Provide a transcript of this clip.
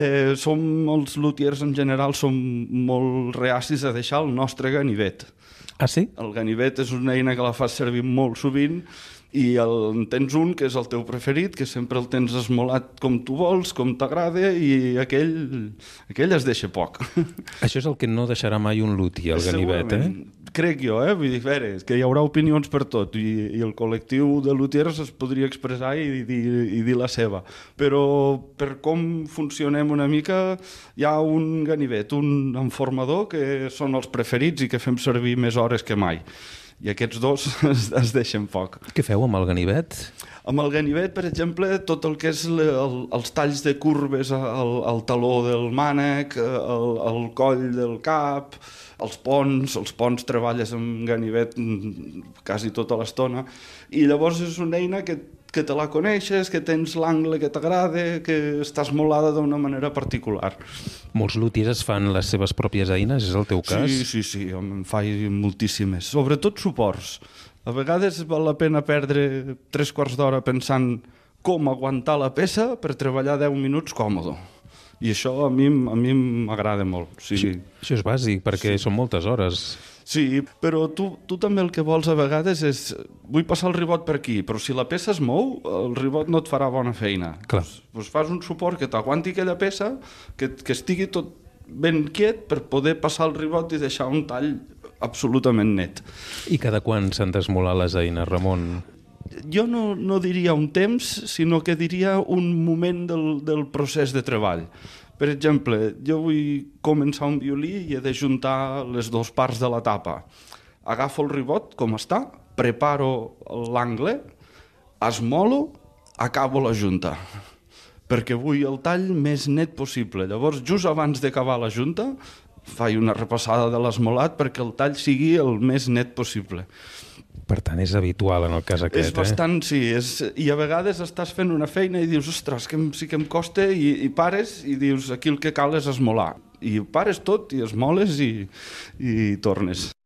Els lutiers en general som molt reacis a deixar el nostre ganivet. Ah, sí? El ganivet és una eina que la fas servir molt sovint i en tens un que és el teu preferit, que sempre el tens esmolat com tu vols, com t'agrada, i aquell es deixa poc. Això és el que no deixarà mai un lutier, el ganivet, Crec jo, vull dir, que hi haurà opinions per tot i el col·lectiu de lutiers es podria expressar i dir la seva. Però per com funcionem una mica, hi ha un ganivet, un enformador, que són els preferits i que fem servir més hores que mai. I aquests dos es deixen poc. Què feu amb el ganivet? Amb el ganivet, per exemple, tot el que és els talls de curves al taló del mànec, al coll del cap, els ponts treballes amb ganivet quasi tota l'estona, i llavors és una eina que te la coneixes, que tens l'angle que t'agrada, que està esmolada d'una manera particular. Molts lutiers es fan les seves pròpies eines, és el teu cas? Sí, em faig moltíssimes. Sobretot suports. A vegades val la pena perdre 3/4 d'hora pensant com aguantar la peça per treballar 10 minuts còmode. I això a mi m'agrada molt. Sí. Això és bàsic, perquè són moltes hores. Sí, però tu també el que vols a vegades és vull passar el ribot per aquí, però si la peça es mou, el ribot no et farà bona feina. Clar. Doncs fas un suport que t'aguanti aquella peça, que estigui tot ben quiet per poder passar el ribot i deixar un tall absolutament net. I cada quan s'han d'esmolar les eines, Ramon? Jo no diria un temps, sinó que diria un moment del procés de treball. Per exemple, jo vull començar un violí i he d'ajuntar les dues parts de la tapa. Agafo el ribot com està, preparo l'angle, esmolo, acabo la junta, perquè vull el tall més net possible. Llavors, just abans d'acabar la junta, faig una repassada de l'esmolat perquè el tall sigui el més net possible. Per tant, és habitual en el cas aquest, És bastant, sí. I a vegades estàs fent una feina i dius, ostres, sí que em costa, i pares i dius, aquí el que cal és esmolar. I pares tot i esmoles i tornes.